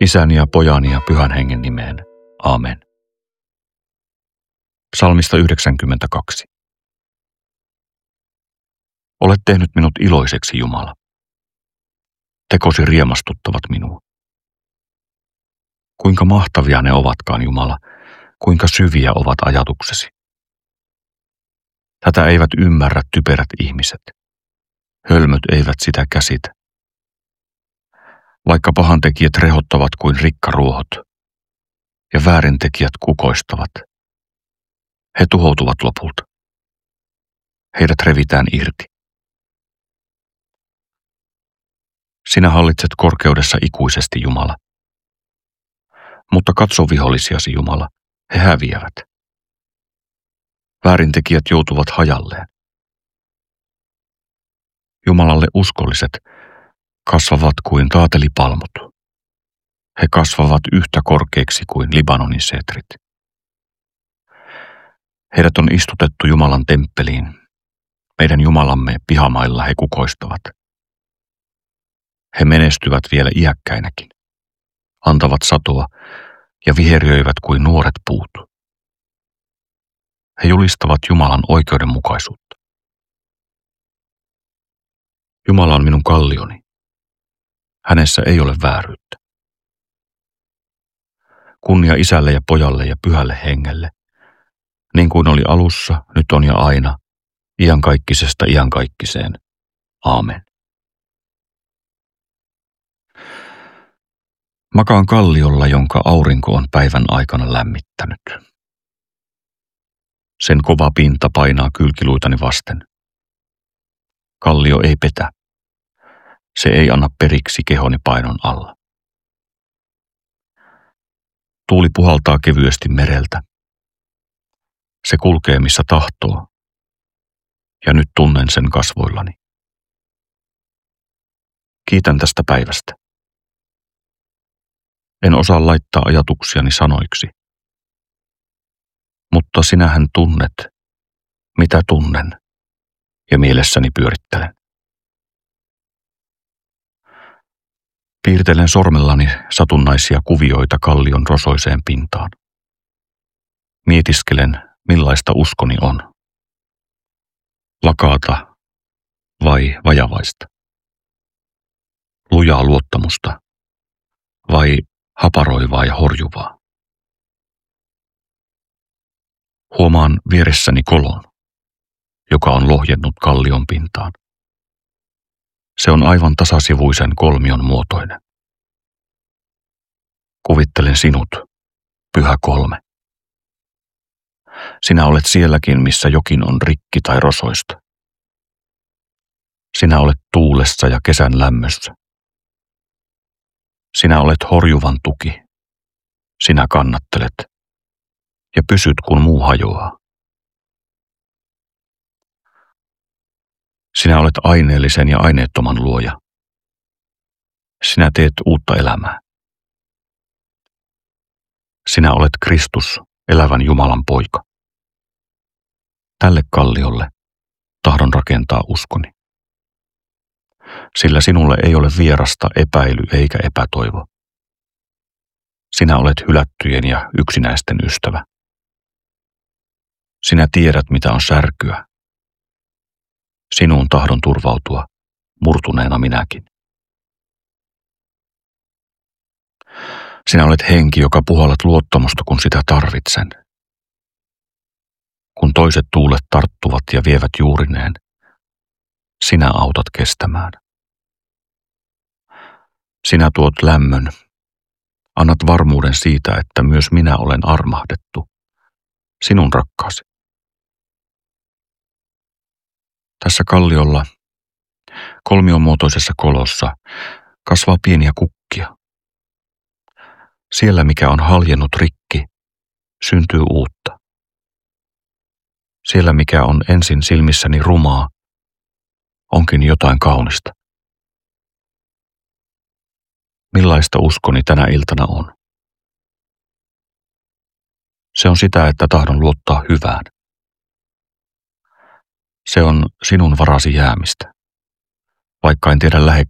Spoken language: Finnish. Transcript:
Isän ja Pojan ja Pyhän Hengen nimeen. Aamen. Psalmista 92. Olet tehnyt minut iloiseksi, Jumala. Tekosi riemastuttavat minua. Kuinka mahtavia ne ovatkaan, Jumala, kuinka syviä ovat ajatuksesi. Tätä eivät ymmärrä typerät ihmiset. Hölmöt eivät sitä käsitä. Vaikka pahantekijät rehottavat kuin rikkaruohot ja väärintekijät kukoistavat, he tuhoutuvat lopulta. Heidät revitään irti. Sinä hallitset korkeudessa ikuisesti, Jumala. Mutta katso vihollisiasi, Jumala, he häviävät. Väärintekijät joutuvat hajalleen. Jumalalle uskolliset kasvavat kuin taatelipalmut. He kasvavat yhtä korkeiksi kuin Libanonin setrit. Heidät on istutettu Jumalan temppeliin. Meidän Jumalamme pihamailla he kukoistavat. He menestyvät vielä iäkkäinäkin, antavat satoa ja viheriöivät kuin nuoret puut. He julistavat Jumalan oikeudenmukaisuutta. Jumala on minun kallioni. Hänessä ei ole vääryyttä. Kunnia Isälle ja Pojalle ja Pyhälle Hengelle, niin kuin oli alussa, nyt on ja aina, iankaikkisesta iankaikkiseen. Aamen. Makaan kalliolla, jonka aurinko on päivän aikana lämmittänyt. Sen kova pinta painaa kylkiluitani vasten. Kallio ei petä. Se ei anna periksi kehoni painon alla. Tuuli puhaltaa kevyesti mereltä. Se kulkee missä tahtoo. Ja nyt tunnen sen kasvoillani. Kiitän tästä päivästä. En osaa laittaa ajatuksiani sanoiksi. Mutta sinähän tunnet, mitä tunnen, ja mielessäni pyörittelen. Piirtelen sormellani satunnaisia kuvioita kallion rosoiseen pintaan. Mietiskelen, millaista uskoni on. Lakaata vai vajavaista? Lujaa luottamusta vai haparoivaa ja horjuvaa? Huomaan vieressäni kolon, joka on lohjennut kallion pintaan. Se on aivan tasasivuisen kolmion muotoinen. Kuvittelen sinut, Pyhä Kolme. Sinä olet sielläkin, missä jokin on rikki tai rosoista. Sinä olet tuulessa ja kesän lämmössä. Sinä olet horjuvan tuki. Sinä kannattelet ja pysyt, kun muu hajoaa. Sinä olet aineellisen ja aineettoman luoja. Sinä teet uutta elämää. Sinä olet Kristus, elävän Jumalan poika. Tälle kalliolle tahdon rakentaa uskoni. Sillä sinulle ei ole vierasta epäily eikä epätoivo. Sinä olet hylättyjen ja yksinäisten ystävä. Sinä tiedät, mitä on särkyä. Sinuun tahdon turvautua, murtuneena minäkin. Sinä olet henki, joka puhallat luottamusta, kun sitä tarvitsen. Kun toiset tuulet tarttuvat ja vievät juurineen, sinä autat kestämään. Sinä tuot lämmön, annat varmuuden siitä, että myös minä olen armahdettu, sinun rakkaasi. Tässä kalliolla, kolmionmuotoisessa kolossa, kasvaa pieniä kukkia. Siellä, mikä on haljennut rikki, syntyy uutta. Siellä, mikä on ensin silmissäni rumaa, onkin jotain kaunista. Millaista uskoni tänä iltana on? Se on sitä, että tahdon luottaa hyvään. Se on sinun varasi jäämistä, vaikka en tiedä